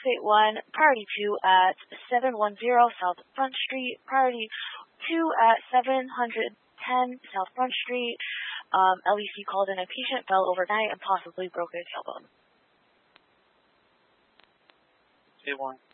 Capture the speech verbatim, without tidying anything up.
eight one, priority two at seven one zero South Front Street, priority two at seven ten South Front Street. Um, L E C called in a patient fell overnight and possibly broke his tailbone. eight one.